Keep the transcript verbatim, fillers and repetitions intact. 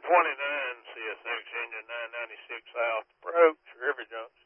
twenty-nine C S X engine, nine ninety-six South approach, River Junction.